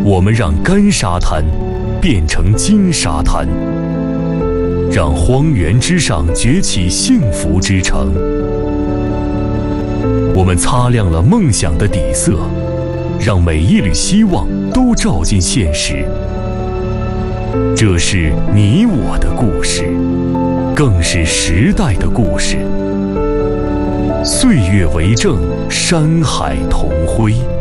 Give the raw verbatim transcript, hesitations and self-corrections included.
我们让干沙滩变成金沙滩，让荒原之上崛起幸福之城。我们擦亮了梦想的底色，让每一缕希望都照进现实。这是你我的故事，更是时代的故事。岁月为证，山海同辉。